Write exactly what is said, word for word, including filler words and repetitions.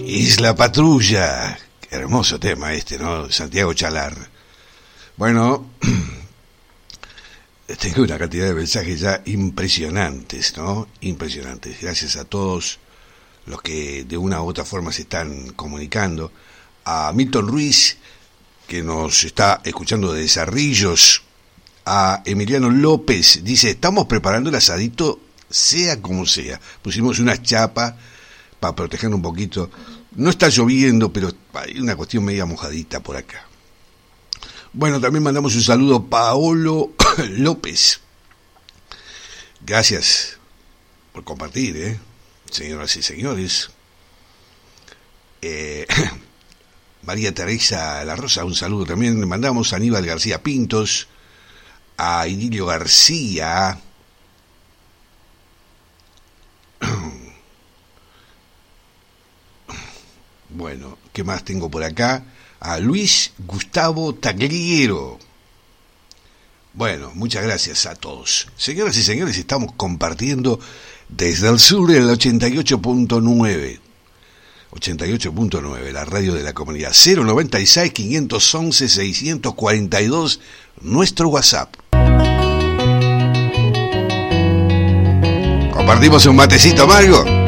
Isla Patrulla. Qué hermoso tema este, ¿no? Santiago Chalar. Bueno, tengo una cantidad de mensajes ya impresionantes, ¿no? Impresionantes. Gracias a todos los que de una u otra forma se están comunicando. A Milton Ruiz, que nos está escuchando de Cerrillos. A Emiliano López, dice, estamos preparando el asadito sea como sea. Pusimos una chapa para proteger un poquito. No está lloviendo, pero hay una cuestión media mojadita por acá. Bueno, también mandamos un saludo a Paolo López. Gracias por compartir, ¿eh? Señoras y señores. Eh, María Teresa La Rosa, un saludo también. Le mandamos a Aníbal García Pintos, a Idilio García, bueno, ¿qué más tengo por acá? A Luis Gustavo Tagliero. Bueno, muchas gracias a todos. Señoras y señores, estamos compartiendo desde el sur el ochenta y ocho punto nueve. ochenta y ocho punto nueve, la radio de la comunidad. Cero noventa y seis, quinientos once, seiscientos cuarenta y dos, nuestro WhatsApp. ¿Compartimos un matecito amargo?